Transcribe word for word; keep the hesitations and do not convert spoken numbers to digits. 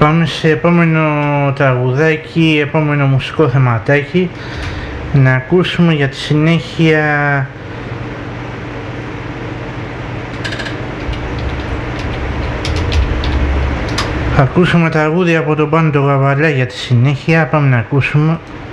Πάμε σε επόμενο τραγουδάκι, επόμενο μουσικό θεματάκι, να ακούσουμε για τη συνέχεια θα ακούσουμε τραγούδια από τον Πάνο τον Καβαλά για τη συνέχεια. Πάμε να ακούσουμε.